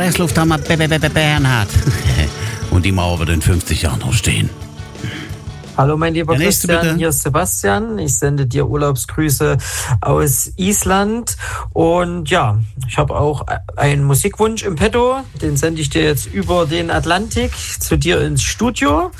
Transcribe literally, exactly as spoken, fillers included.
Presslufthammer Bernhard. Und die Mauer wird in fünfzig Jahren noch stehen. Hallo mein lieber Der nächste, Christian, bitte. hier ist Sebastian. Ich sende dir Urlaubsgrüße aus Island. Und ja, ich habe auch einen Musikwunsch im Petto. Den sende ich dir jetzt über den Atlantik zu dir ins Studio.